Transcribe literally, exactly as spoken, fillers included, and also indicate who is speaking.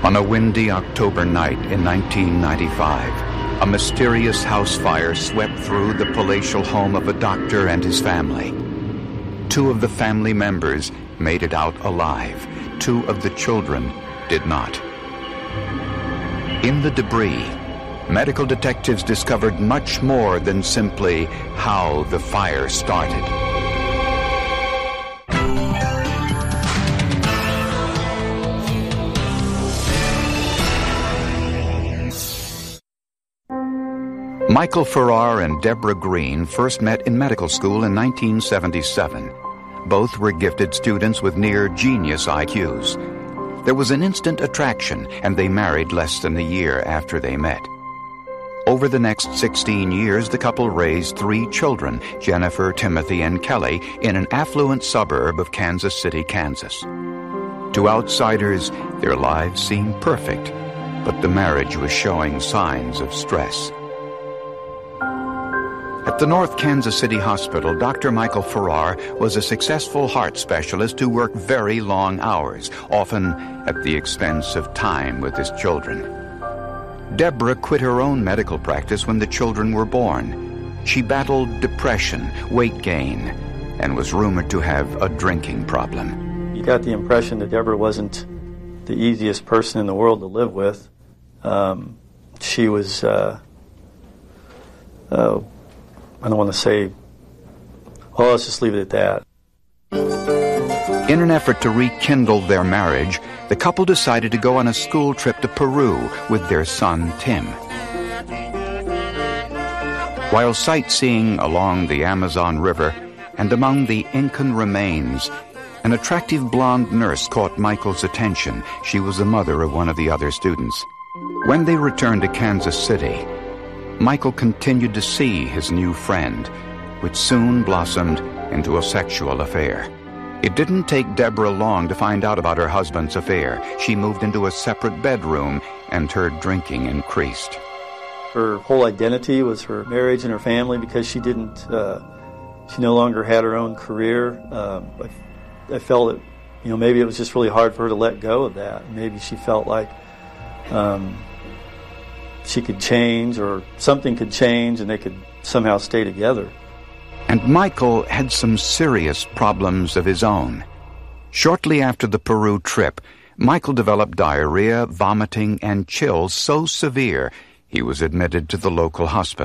Speaker 1: On a windy October night in nineteen ninety-five, a mysterious house fire swept through the palatial home of a doctor and his family. Two of the family members made it out alive. Two of the children did not. In the debris, medical detectives discovered much more than simply how the fire started. Michael Farrar and Deborah Green first met in medical school in nineteen seventy-seven. Both were gifted students with near-genius I Qs. There was an instant attraction, and they married less than a year after they met. Over the next sixteen years, the couple raised three children, Jennifer, Timothy, and Kelly, in an affluent suburb of Kansas City, Kansas. To outsiders, their lives seemed perfect, but the marriage was showing signs of stress. At the North Kansas City Hospital, Doctor Michael Farrar was a successful heart specialist who worked very long hours, often at the expense of time with his children. Deborah quit her own medical practice when the children were born. She battled depression, weight gain, and was rumored to have a drinking problem.
Speaker 2: You got the impression that Deborah wasn't the easiest person in the world to live with. Um, she was... Uh, uh, I don't want to say, well, let's just leave it at
Speaker 1: that. In an effort to rekindle their marriage, the couple decided to go on a school trip to Peru with their son, Tim. While sightseeing along the Amazon River and among the Incan remains, an attractive blonde nurse caught Michael's attention. She was the mother of one of the other students. When they returned to Kansas City, Michael continued to see his new friend, which soon blossomed into a sexual affair. It didn't take Deborah long to find out about her husband's affair. She moved into a separate bedroom, and her drinking increased.
Speaker 2: Her whole identity was her marriage and her family, because she didn't, uh, she no longer had her own career. Um, I, I felt that, you know, maybe it was just really hard for her to let go of that. Maybe she felt like um, she could change, or something could change, and they could somehow stay together.
Speaker 1: And Michael had some serious problems of his own. Shortly after the Peru trip, Michael developed diarrhea, vomiting, and chills so severe he was admitted to the local hospital.